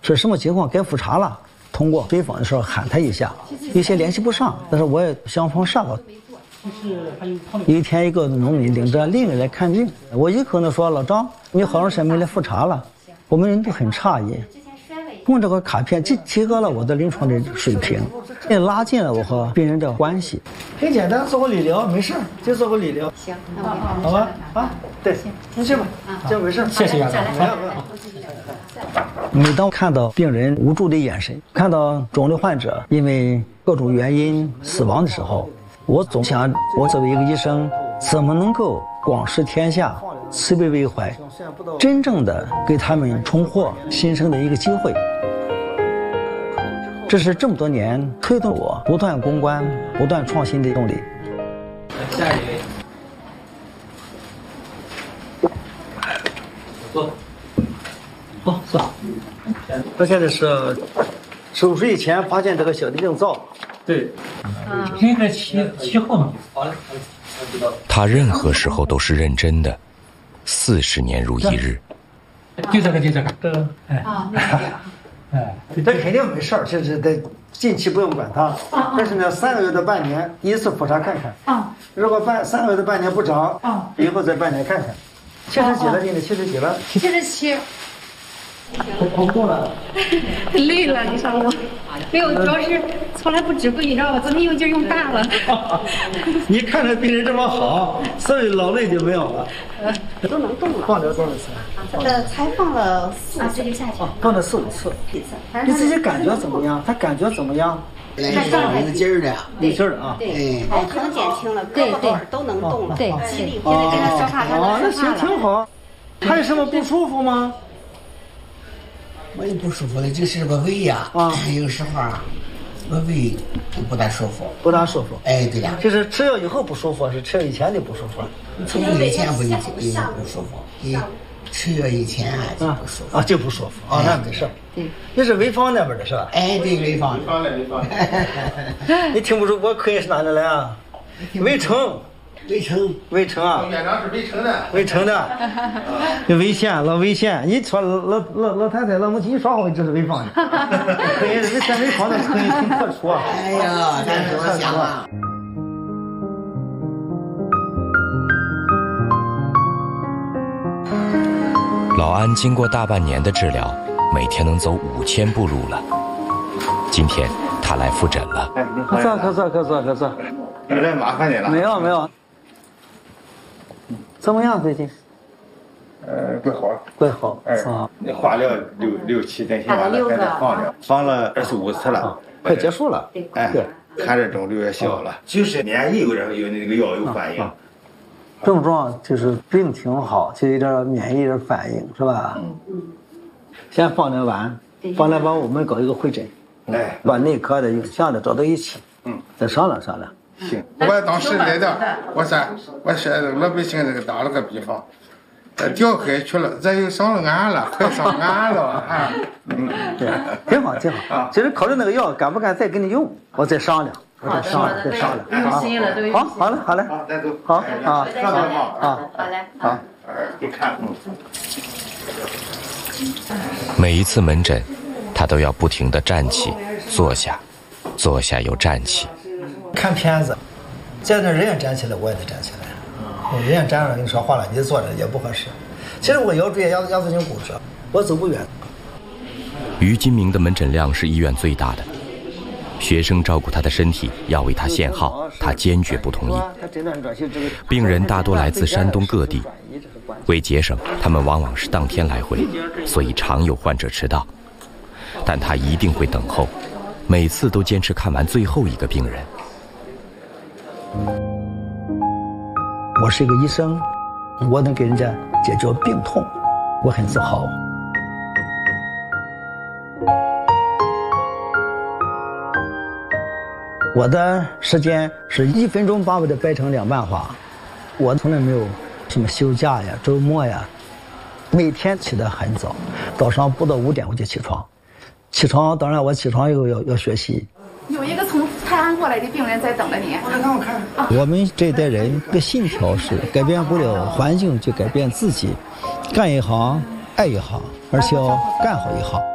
说什么情况该复查了，通过回访的时候喊他一下，有些联系不上，但是我也想方设法。有一天，一个农民领着邻人来看病，我一口呢说：“老张，你好长时间没来复查了。”我们人都很诧异。通过这个卡片，既提高了我的临床的水平，也拉近了我和病人的关系。很简单，做个理疗，没事，就做个理疗。 行，那我给他好吧？啊，对，你去吧，这没事。 谢谢院长。 不要。每当看到病人无助的眼神，看到肿瘤患者因为各种原因死亡的时候，我总想，我作为一个医生，怎么能够广施天下，慈悲为怀，真正的给他们重获新生的一个机会。这是这么多年推动我不断攻关、不断创新的动力。 下一位，坐，坐。 我现在是手术以前发现这个小的病灶。 对，应该7号嘛。好嘞。 他任何时候都是认真的，40年如一日。 就这个，哎。 哎，这肯定没事儿，就是在近期不用管它。但是呢，3个月到半年一次复查看看。如果3个月到半年不长，以后再半年看看。70几了，现在70几了 ？77。 头痛了， 累了，你上午没有，主要是从来不指挥，你知道吧？昨天用劲用大了。 你看着病人这么好，所以劳累就没有了。 都能动了。 放了多少次？ 才放了4次就下去。 放了4、5次。你自己感觉怎么样？他感觉怎么样？ 有劲儿的， 有劲儿的啊！ 对，头疼减轻了，胳膊腿都能动了，对，肌力。现在跟他说话，他能那行说话了。 挺好。还有什么不舒服吗？ 我也不舒服的，就是个胃呀，有时候啊，我胃不大舒服。 不大舒服。 哎，对呀。 就是吃药以后不舒服，是吃药以前就不舒服。 吃药以前不舒服，吃药以前就不舒服。 就不舒服。那没事。你是潍坊那边的是吧？ 哎，对，潍坊。 你听不出我口音是哪里来啊？渭城。渭城啊！ 院长是渭城的。 渭城的。魏县，老魏县，你说老太太老母亲一说话，我就是潍坊的。口音是潍坊的口音挺特殊啊。 哎呀，咱说想啊。 老安经过大半年的治疗，每天能走5000步路了。今天他来复诊了。 可坐。 有点麻烦你了。 没有。怎么样最近？怪好。 那化疗6、7天，完了还得放疗，放了25次了， 快结束了。 对，看着肿瘤也小了，就是免疫有那个药有反应。 症状就是病挺好，就有点免疫的反应，是吧？先放疗完我们搞一个会诊，把内科的、影像的找到一起，再商量。 行，我当时来的，我说老百姓这个打了个比方，调开去了，咱又上了岸了，快上岸了啊！ 对，挺好。其实考虑那个药敢不敢再给你用，我再商量。 用心了，都用心。 好嘞。 好，再走。 好。 好嘞。 好。 你看， 每一次门诊，他都要不停地站起、坐下又站起。 看片子，在那人也站起来，我也得站起来。人也站着跟你说话了，你坐着也不合适。其实我腰椎鸭子筋骨折，我走不远。 于金明的门诊量是医院最大的，学生照顾他的身体，要为他限号，他坚决不同意。病人大多来自山东各地，为节省，他们往往是当天来回，所以常有患者迟到。但他一定会等候，每次都坚持看完最后一个病人。 我是一个医生，我能给人家解决病痛，我很自豪。我的时间是1分钟把我的掰成2瓣花，我从来没有什么休假呀、周末呀，每天起得很早，早上不到5点我就起床。当然我起床以后要学习。 有一个从泰安过来的病人在等着你。 我看。我们这一代人的信条是改变不了环境就改变自己，干一行爱一行，而且要干好一行。